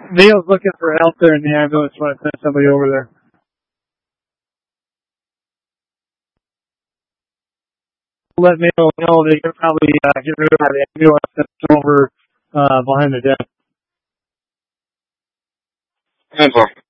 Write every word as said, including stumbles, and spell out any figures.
Neil's looking for help there in the ambulance. Want to send somebody over there. Let Neil know they can probably uh, get rid of the ambulance that's over uh, behind the desk. ten four.